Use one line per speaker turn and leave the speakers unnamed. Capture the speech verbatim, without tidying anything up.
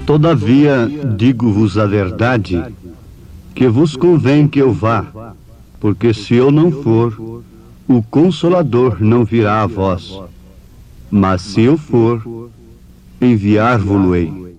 Todavia, digo-vos a verdade, que vos convém que eu vá, porque se eu não for, o Consolador não virá a vós. Mas se eu for, enviar-vo-lo-ei.